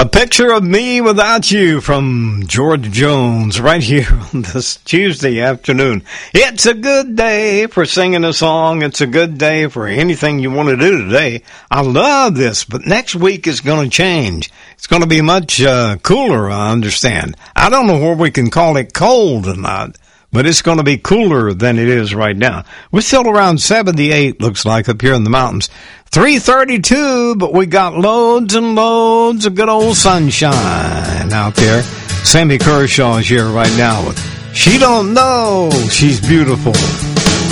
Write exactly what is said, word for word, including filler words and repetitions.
A Picture of Me Without You from George Jones right here on this Tuesday afternoon. It's a good day for singing a song. It's a good day for anything you want to do today. I love this, but next week is going to change. It's going to be much uh, cooler, I understand. I don't know where we can call it cold or not, but it's going to be cooler than it is right now. We're still around seventy-eight, looks like, up here in the mountains. three thirty-two, but we got loads and loads of good old sunshine out there. Sammy Kershaw is here right now with She Don't Know She's Beautiful.